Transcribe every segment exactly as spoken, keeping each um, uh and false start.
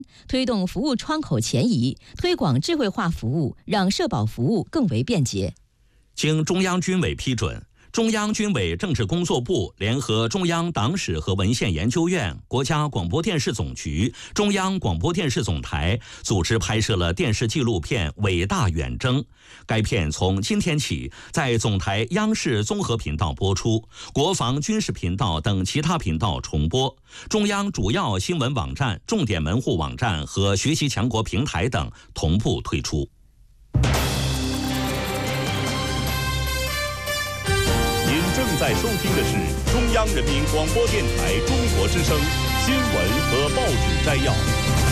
推动服务窗口前移，推广智慧化服务，让社保服务更为便捷。 经中央军委批准，中央军委政治工作部联合中央党史和文献研究院、国家广播电视总局、中央广播电视总台组织拍摄了电视纪录片《伟大远征》。该片从今天起在总台央视综合频道播出，国防军事频道等其他频道重播，中央主要新闻网站、重点门户网站和学习强国平台等同步推出。 正在收听的是中央人民广播电台中国之声新闻和报纸摘要。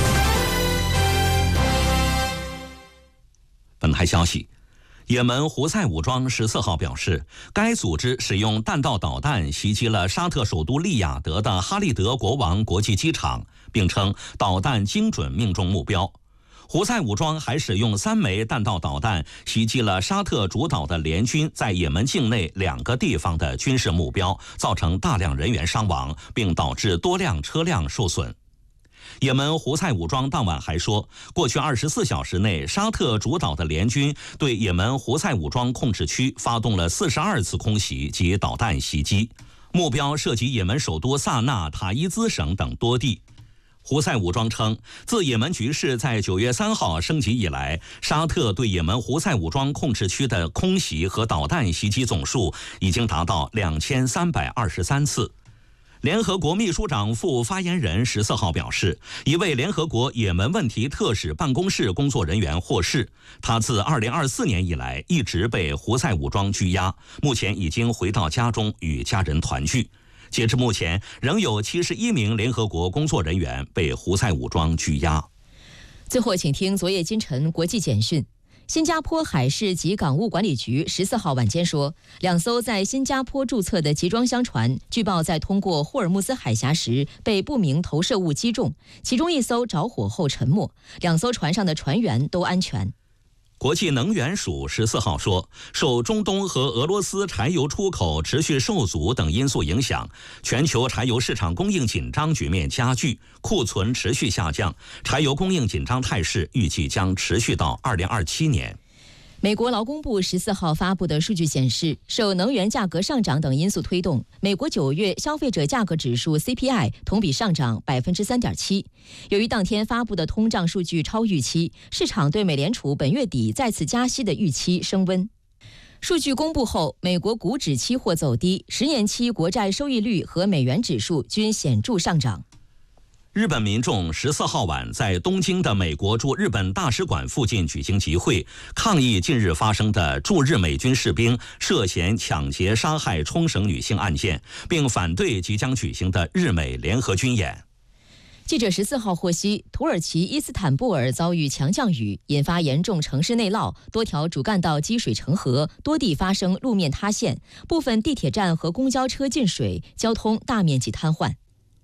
本台消息，也门胡塞武装十四号表示，该组织使用弹道导弹袭击了沙特首都利雅得的哈利德国王国际机场，并称导弹精准命中目标。胡塞武装还使用三枚弹道导弹袭击了沙特主导的联军在也门境内两个地方的军事目标，造成大量人员伤亡，并导致多辆车辆受损。也门胡塞武装当晚还说，过去二十四小时内，沙特主导的联军对也门胡塞武装控制区发动了四十二次空袭及导弹袭击，目标涉及也门首都萨那、塔伊兹省等多地。胡塞武装称，自也门局势在九月三号升级以来，沙特对也门胡塞武装控制区的空袭和导弹袭击总数已经达到两千三百二十三次。联合国秘书长副发言人十四号表示，一位联合国也门问题特使办公室工作人员获释，他自二零二四年以来一直被胡塞武装拘押，目前已经回到家中与家人团聚。截至目前，仍有七十一名联合国工作人员被胡塞武装拘押。 最后，请听昨夜今晨国际简讯。新加坡海事及港务管理局十四号晚间说，两艘在新加坡注册的集装箱船，据报在通过霍尔木兹海峡时被不明投射物击中，其中一艘着火后沉没，两艘船上的船员都安全。 国际能源署十四号说，受中东和俄罗斯柴油出口持续受阻等因素影响，全球柴油市场供应紧张局面加剧，库存持续下降，柴油供应紧张态势预计将持续到二零二七年。 美国劳工部十四号发布的数据显示，受能源价格上涨等因素推动，美国九月消费者价格指数 C P I 同比上涨 百分之三点七。由于当天发布的通胀数据超预期，市场对美联储本月底再次加息的预期升温。数据公布后，美国股指期货走低，十年期国债收益率和美元指数均显著上涨。 日本民众十四号晚在东京的美国驻日本大使馆附近举行集会，抗议近日发生的驻日美军士兵涉嫌抢劫杀害冲绳女性案件，并反对即将举行的日美联合军演。 记者十四号获悉，土耳其伊斯坦布尔遭遇强降雨，引发严重城市内涝，多条主干道积水成河，多地发生路面塌陷，部分地铁站和公交车进水，交通大面积瘫痪。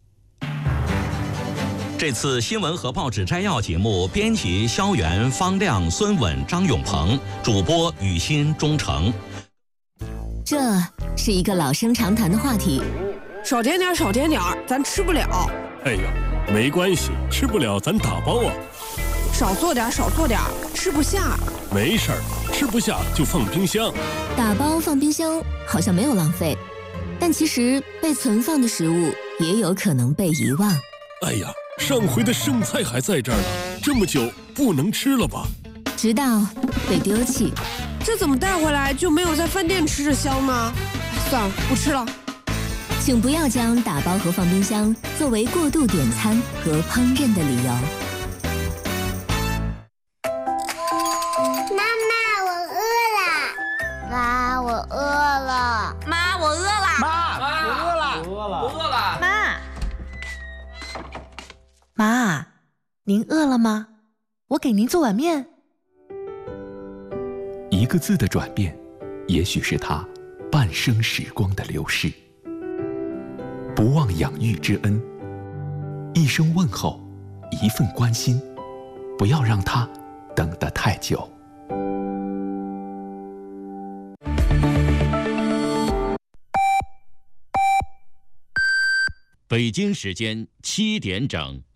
这次新闻和报纸摘要节目，编辑肖元、方亮、孙稳、张永鹏，主播雨欣、钟诚。 这是一个老生常谈的话题。 少点点，少点点，咱吃不了。 哎呀，没关系，吃不了咱打包啊。 少做点，少做点，吃不下。 没事儿，吃不下就放冰箱。 打包放冰箱好像没有浪费，但其实被存放的食物也有可能被遗忘。 哎呀，上回的剩菜还在这儿呢，这么久不能吃了吧？ 直到被丢弃。 这怎么带回来就没有在饭店吃着香呢？算了，不吃了。 请不要将打包和放冰箱作为过度点餐和烹饪的理由。 妈妈，我饿了。妈，我饿了。 妈，我饿了。 妈，我饿了。 我饿了。我饿了。 妈。 妈，您饿了吗？我给您做碗面。 一个字的转变，也许是他半生时光的流逝。不忘养育之恩，一声问候，一份关心，不要让他等得太久。 北京时间七点整。